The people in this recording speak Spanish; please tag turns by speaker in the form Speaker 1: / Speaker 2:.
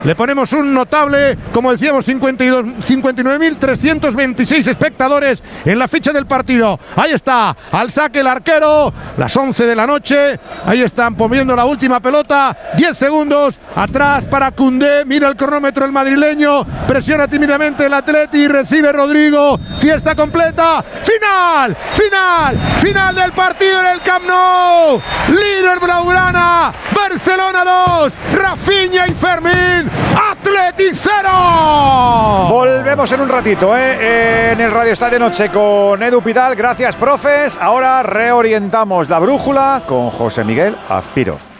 Speaker 1: Le ponemos un notable, como decíamos, 59.326 espectadores en la ficha del partido. Ahí está, al saque el arquero, las 11 de la noche. Ahí están poniendo la última pelota, 10 segundos atrás para Koundé. Mira el cronómetro el madrileño, presiona tímidamente el Atleti, recibe Rodrigo. Fiesta completa, final, final, final del partido en el Camp Nou. Líder blaugrana, Barcelona 2, Rafinha y Fermín. Atleti 0.
Speaker 2: Volvemos en un ratito, en el Radio Estadio Noche con Edu Pidal. Gracias, profes. Ahora reorientamos la brújula con José Miguel Azpiroz.